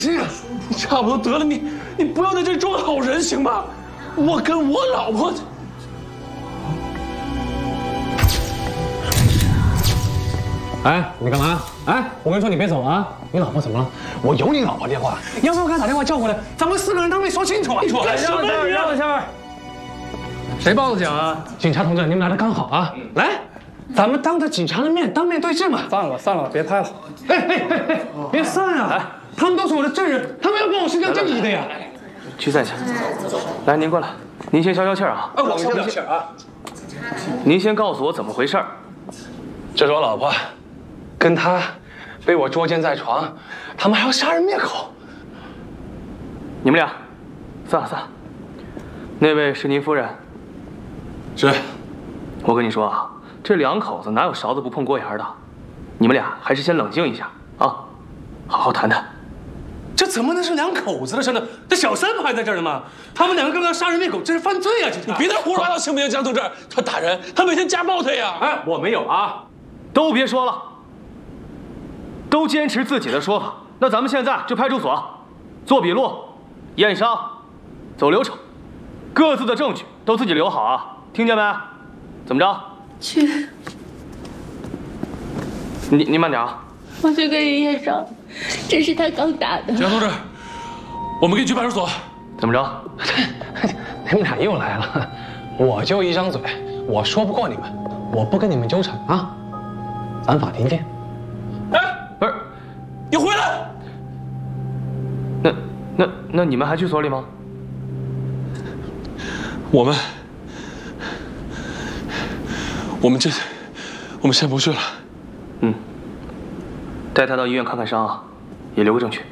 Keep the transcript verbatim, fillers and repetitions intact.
这样，差不多得了，你你不要在这装好人行吗？我跟我老婆。 哎，你干嘛？哎，我跟你说，你别走啊！你老婆怎么了？我有你老婆电话，要不我给她打电话叫过来，咱们四个人当面说清楚啊！ 干什么你？ 让一下，谁报的警啊？ 警察同志，你们来的刚好啊！来，咱们当着警察的面当面对质嘛！ 散了，散了，别拍了。 哎哎哎哎，别散啊！来，他们都是我的证人，他们要帮我伸张正义的呀！ 去散下。来，您过来，您先消消气儿啊！ 啊，我消不了气儿啊！ 您先告诉我怎么回事儿。 这是我老婆，跟她被我捉奸在床，他们还要杀人灭口。 你们俩，散了散了。那位是您夫人。 是。 我跟你说啊，这两口子哪有勺子不碰锅沿的？你们俩还是先冷静一下啊，好好谈谈。 这怎么能是两口子的事呢？这小三不还在这儿呢吗？他们两个刚刚杀人灭口，这是犯罪啊！警察， 你别再胡说八道行不行？江同志，他打人，他每天家暴他呀！ 哎，我没有啊，都别说了，都坚持自己的说法。那咱们现在去派出所做笔录、验伤、走流程，各自的证据都自己留好啊，听见没？怎么着？ 去。 你你慢点啊。 我去给你验伤，这是他刚打的。 江同志，我们给你去派出所。 怎么着？ 你们俩又来了，我就一张嘴，我说不过你们，我不跟你们纠缠啊，咱法庭见。 哎， 不是， 你回来。 那那那你们还去所里吗？ 我们我们这我们先不去了。 嗯，带他到医院看看伤啊，也留个证据。